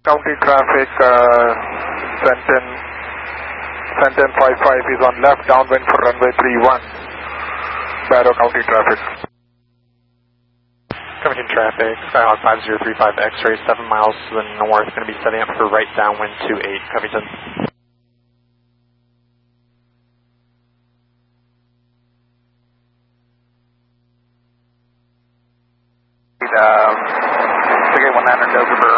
County traffic, Fenton 55 is on left downwind for runway 31. Barrow County traffic. Covington traffic, Skyhawk 5035 X-ray 7 miles to the north, going to be setting up for right downwind 28, Covington. Figure 19 Dover